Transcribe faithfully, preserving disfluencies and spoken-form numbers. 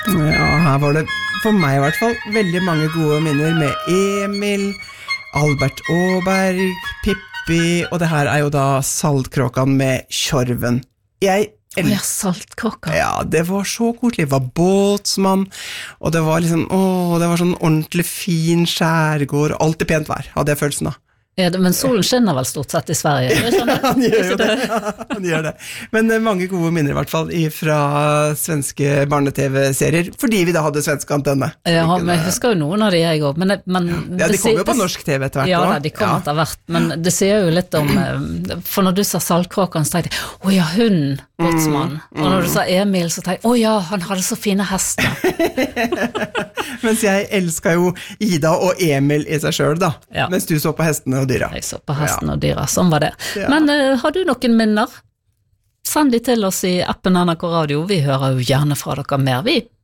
Ja, her var det for meg i hvert fall veldig mange gode minner med Emil, Albert Åberg, Pippi, og det her er jo da Saltkråkan med Tjorven. Jeg Å ja, Saltkråkan. Ja, det var så koselig. Det var båtsmann, og det var liksom, åh, det var sånn ordentlig fin skjærgård, alltid pent vær, hadde jeg følelsen da. Ja, men solen skinner vel stort sett i Sverige, ja, han gjør jo det. Ja, han gjør det. Men mange gode minner i hvert fall fra svenske barne-tv-serier, fordi vi da hadde svenske antenne. Ja, men jeg husker jo noen av de jeg også. Men, men ja, de kom jo på norsk TV etter hvert. Ja, da, de kom ja. etter hvert, men det sier jo litt om, for når du sa Saltkråkan, så tenkte jeg, å ja, hun, båtsmann. Mm, mm. Og når du sa Emil, så tenkte jeg, å ja, han hadde så fine hester. Mens jeg elsket jo Ida og Emil i seg selv da, ja. Mens du så på hestene og dyra. Jeg så på hesten ja. og dyra, sånn var det. Ja. Men uh, har du noen minner? Send de til oss i appen N R K Radio, vi hører jo gjerne fra dere mer, vi.